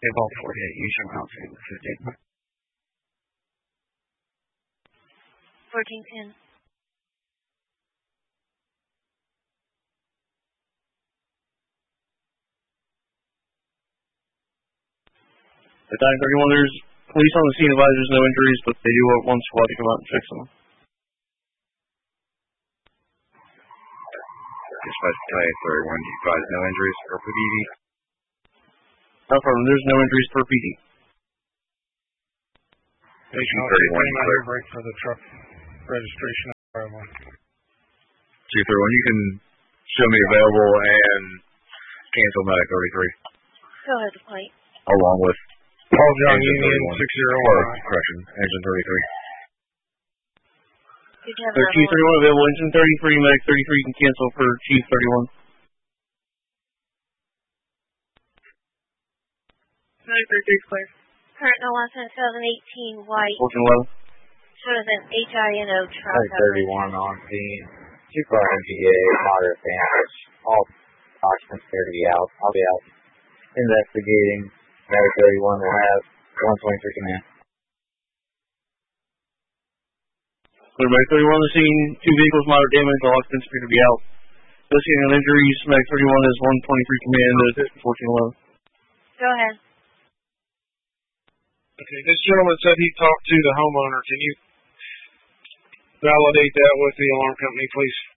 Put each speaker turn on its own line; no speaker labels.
They've all 48. Use your mouse in 15.
1410.
At 9:31, there's police on the scene. Advisors no injuries, but they do want one squad to come out and fix them.
Dispatch Battalion 31, you advise no injuries per PD?
No problem. There's no injuries per PD.
Station 31, clear. Break for the truck registration.
231, you can show me available and cancel medic 33.
Go ahead, the plate.
Along with
Paul John
Engine
Union
601. Correction, Engine 33.
There's Chief 31 available, Engine 33, Medic 33 can cancel for Chief 31.
Medic 33 clear. Current no license 2018 white.
1411.
Shows an HINO truck.
Medic 31 on scene. 2-car MGA, moderate damage. All occupants there to be out. I'll be out investigating. Medic 31 will have 123 command.
Clear Medic 31 on the scene. 2 vehicles, moderate damage. All occupants appear to be out. Investigating on injuries. Medic 31 is 123 command at 1411.
Go ahead.
Okay, this gentleman said he talked to the homeowner. Can you validate that with the alarm company, please?